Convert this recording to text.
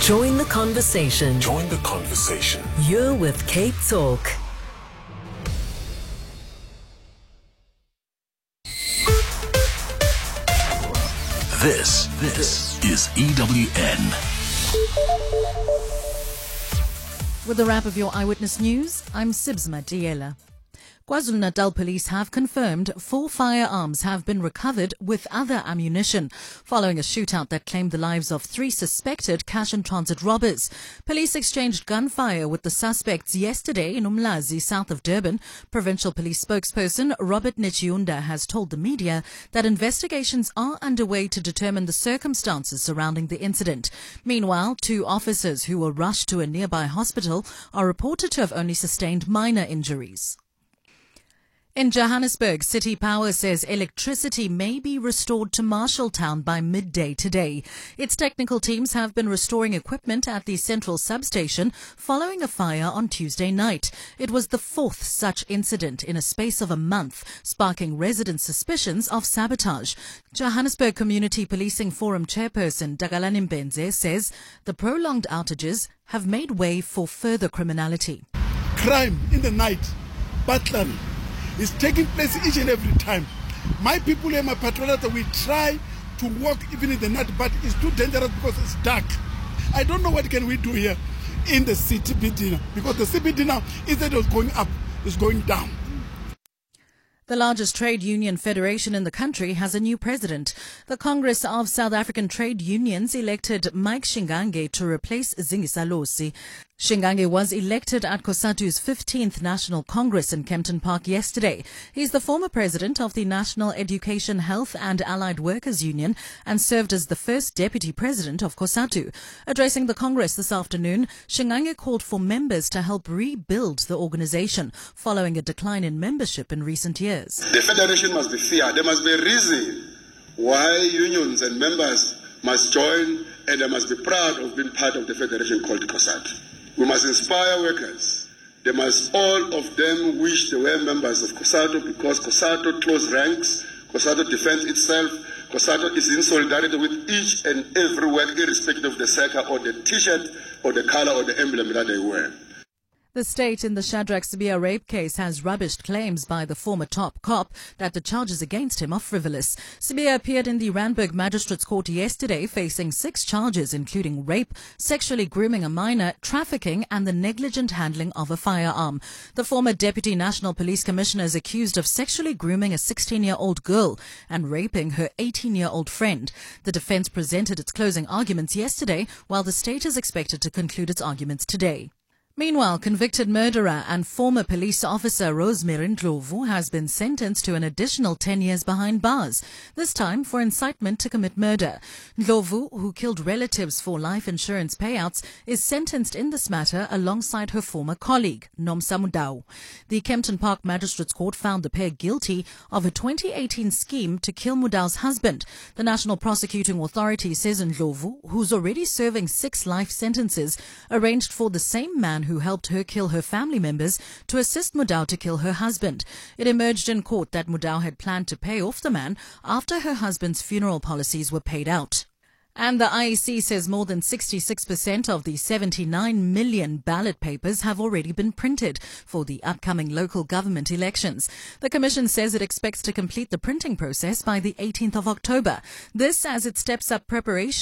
Join the conversation. Join the conversation. You're with Cape Talk. This is EWN. With the wrap of your Eyewitness News, I'm Sibsma Diela. KwaZulu-Natal police have confirmed 4 firearms have been recovered with other ammunition following a shootout that claimed the lives of 3 suspected cash and transit robbers. Police exchanged gunfire with the suspects yesterday in Umlazi, south of Durban. Provincial police spokesperson Robert Nechiunda has told the media that investigations are underway to determine the circumstances surrounding the incident. Meanwhile, 2 officers who were rushed to a nearby hospital are reported to have only sustained minor injuries. In Johannesburg, City Power says electricity may be restored to Marshalltown by midday today. Its technical teams have been restoring equipment at the central substation following a fire on Tuesday night. It was the 4th such incident in a space of a month, sparking resident suspicions of sabotage. Johannesburg Community Policing Forum chairperson Dagalani Mbenze says the prolonged outages have made way for further criminality. Crime in the night, burglary, is taking place each and every time. My people and my patrollers, we try to walk even in the night, but it's too dangerous because it's dark. I don't know what can we do here in the CBD now, because the CBD now, instead of going up, is going down. The largest trade union federation in the country has a new president. The Congress of South African Trade Unions elected Mike Shingange to replace Zingisa Losi. Shingange was elected at COSATU's 15th National Congress in Kempton Park yesterday. He's the former president of the National Education, Health and Allied Workers Union and served as the first deputy president of COSATU. Addressing the Congress this afternoon, Shingange called for members to help rebuild the organization following a decline in membership in recent years. The federation must be fair. There must be a reason why unions and members must join, and they must be proud of being part of the federation called COSATU. We must inspire workers. They must all of them wish they were members of COSATU, because COSATU close ranks, COSATU defends itself, COSATU is in solidarity with each and every worker, irrespective of the circle or the t-shirt or the color or the emblem that they wear. The state in the Shadrach Sibiya rape case has rubbished claims by the former top cop that the charges against him are frivolous. Sibiya appeared in the Randburg Magistrates Court yesterday facing 6 charges including rape, sexually grooming a minor, trafficking and the negligent handling of a firearm. The former Deputy National Police Commissioner is accused of sexually grooming a 16-year-old girl and raping her 18-year-old friend. The defense presented its closing arguments yesterday, while the state is expected to conclude its arguments today. Meanwhile, convicted murderer and former police officer Rosemary Ndlovu has been sentenced to an additional 10 years behind bars, this time for incitement to commit murder. Ndlovu, who killed relatives for life insurance payouts, is sentenced in this matter alongside her former colleague, Nomsa Mudau. The Kempton Park Magistrates Court found the pair guilty of a 2018 scheme to kill Mudau's husband. The National Prosecuting Authority says Ndlovu, who's already serving 6 life sentences, arranged for the same man who helped her kill her family members to assist Mudau to kill her husband. It emerged in court that Mudau had planned to pay off the man after her husband's funeral policies were paid out. And the IEC says more than 66% of the 79 million ballot papers have already been printed for the upcoming local government elections. The Commission says it expects to complete the printing process by the 18th of October. This as it steps up preparation